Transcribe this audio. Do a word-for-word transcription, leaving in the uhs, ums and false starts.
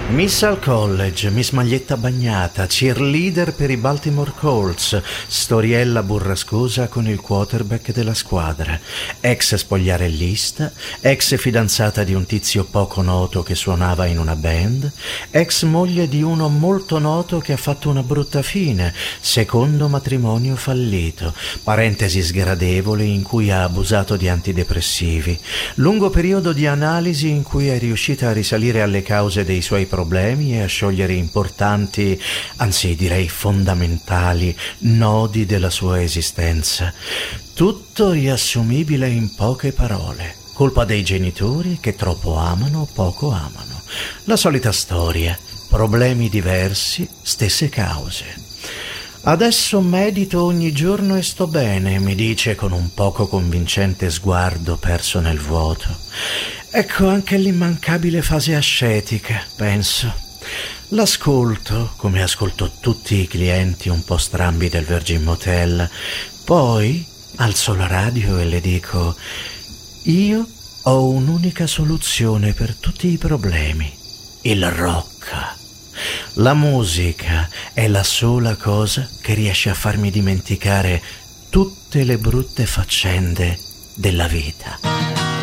Miss al college, Miss maglietta bagnata, cheerleader per i Baltimore Colts, storiella burrascosa con il quarterback della squadra, ex spogliarellista, ex fidanzata di un tizio poco noto che suonava in una band, ex moglie di uno molto noto che ha fatto una brutta fine, secondo matrimonio fallito, parentesi sgradevole in cui ha abusato di antidepressivi, lungo periodo di analisi in cui è riuscita a risalire alle cause dei suoi problemi problemi e a sciogliere importanti, anzi direi fondamentali, nodi della sua esistenza. Tutto riassumibile in poche parole. Colpa dei genitori che troppo amano, poco amano. La solita storia. Problemi diversi, stesse cause. Adesso medito ogni giorno e sto bene, mi dice con un poco convincente sguardo perso nel vuoto. Ecco anche l'immancabile fase ascetica, penso. L'ascolto, come ascolto tutti i clienti un po' strambi del Virgin Motel. Poi alzo la radio e le dico: io ho un'unica soluzione per tutti i problemi. Il rock. La musica è la sola cosa che riesce a farmi dimenticare tutte le brutte faccende della vita.